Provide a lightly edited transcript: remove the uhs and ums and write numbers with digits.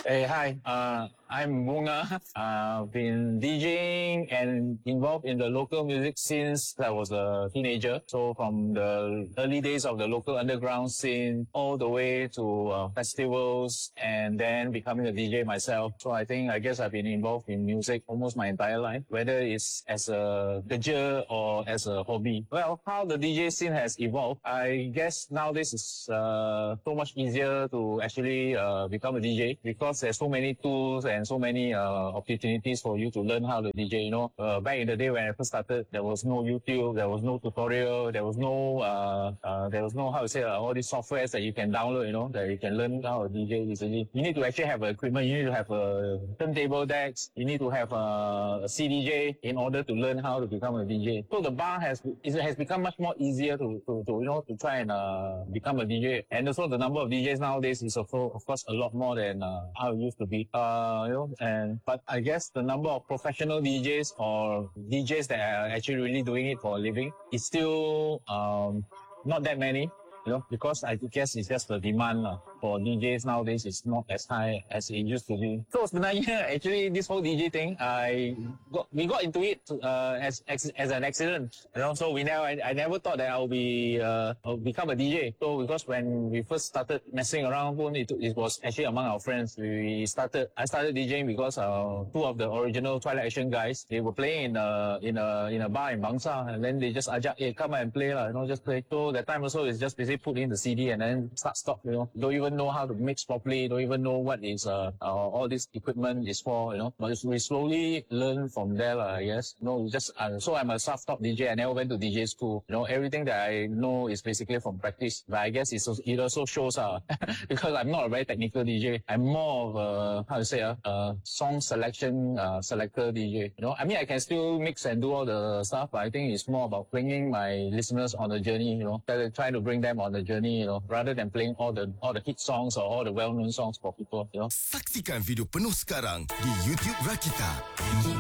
Hey, hi. I'm Bunga. I've been DJing and involved in the local music since I was a teenager. So from the early days of the local underground scene all the way to festivals and then becoming a DJ myself. So I guess I've been involved in music almost my entire life, whether it's as a career or as a hobby. Well, how the DJ scene has evolved, I guess nowadays is so much easier to actually become a DJ because there's so many tools and so many opportunities for you to learn how to DJ. Back in the day when I first started, there was no YouTube, there was no tutorial, there was no how to say all these softwares that you can download. That you can learn how to DJ easily. You need to actually have equipment. You need to have a turntable decks. You need to have a CDJ in order to learn how to become a DJ. So the bar has become much more easier to try and become a DJ. And also the number of DJs nowadays is of course a lot more than how it used to be. But I guess the number of professional DJs or DJs that are actually really doing it for a living is still not that many. Because I guess it's just the demand for DJs nowadays is not as high as it used to be. So sebenarnya actually this whole DJ thing, we got into it as an accident. So I never thought that I'll become a DJ. So because when we first started messing around, it was actually among our friends. I started DJing because two of the original Twilight Action guys, they were playing in a bar in Bangsa, and then they just ajak, hey, come and play just play. So that time also is just basically put in the CD and then stop. Don't even know how to mix properly. Don't even know what is all this equipment is for. But we slowly learn from there, I guess. So I'm a self-taught DJ. I never went to DJ school. Everything that I know is basically from practice. But I guess it also shows because I'm not a very technical DJ. I'm more of a song selection selector DJ. I can still mix and do all the stuff, but I think it's more about bringing my listeners on the journey. Trying to bring them on the journey, rather than playing all the hit songs or all the well-known songs for people. Saksikan video penuh sekarang di YouTube Rakita.